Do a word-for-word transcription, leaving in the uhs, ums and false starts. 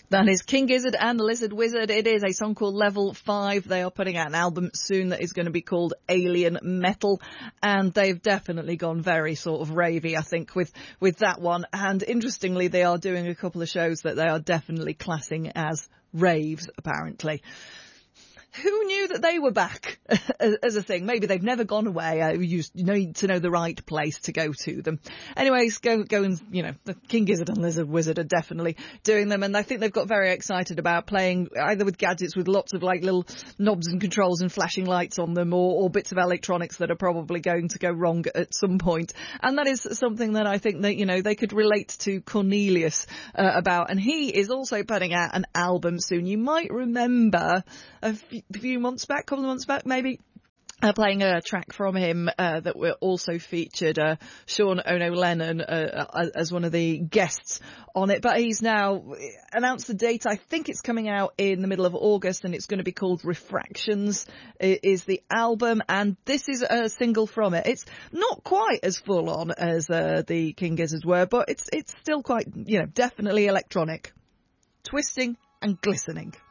That is King Gizzard and the Lizard Wizard. It is a song called Level five. They are putting out an album soon that is going to be called Alien Metal. And they've definitely gone very sort of ravey, I think, with, with that one. And interestingly, they are doing a couple of shows that they are definitely classing as raves, apparently. Who knew that they were back as a thing? Maybe they've never gone away. Uh, you need to know the right place to go to them. Anyways, go, go and, you know, the King Gizzard and Lizard Wizard are definitely doing them. And I think they've got very excited about playing either with gadgets with lots of like little knobs and controls and flashing lights on them, or, or bits of electronics that are probably going to go wrong at some point. And that is something that I think that, you know, they could relate to Cornelius uh, about. And he is also putting out an album soon. You might remember a few a few months back, couple of months back, maybe, uh, playing a track from him uh, that were also featured uh, Sean Ono Lennon uh, uh, as one of the guests on it. But he's now announced the date. I think it's coming out in the middle of August, and it's going to be called Refractions is the album, and this is a single from it. It's not quite as full on as uh, the King Gizzards were, but it's it's still quite, you know, definitely electronic, twisting and glistening.